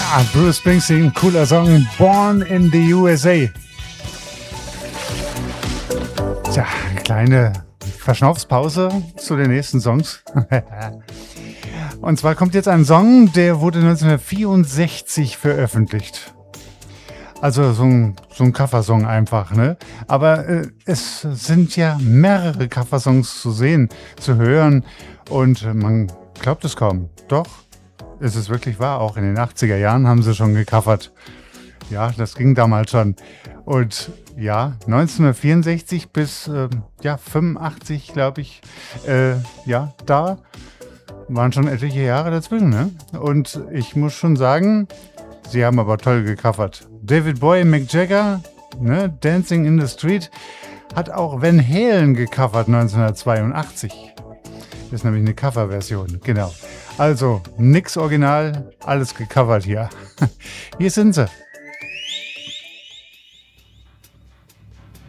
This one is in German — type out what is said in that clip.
Bruce Springsteen, cooler Song, Born in the USA. Tja, kleine Verschnaufspause zu den nächsten Songs. Und zwar kommt jetzt ein Song, der wurde 1964 veröffentlicht. Also so ein Coversong einfach, ne? Aber es sind ja mehrere Coversongs zu sehen, zu hören und man glaubt es kaum. Doch, es ist wirklich wahr. Auch in den 80er Jahren haben sie schon gecovert. Ja, das ging damals schon. Und ja, 1964 bis 85, glaube ich, da waren schon etliche Jahre dazwischen, ne? Und ich muss schon sagen, sie haben aber toll gecovert. David Bowie, Mick Jagger, ne, Dancing in the Street, hat auch Van Halen gecovert 1982. Das ist nämlich eine Coverversion, genau. Also, nix Original, alles gecovert hier. Hier sind sie.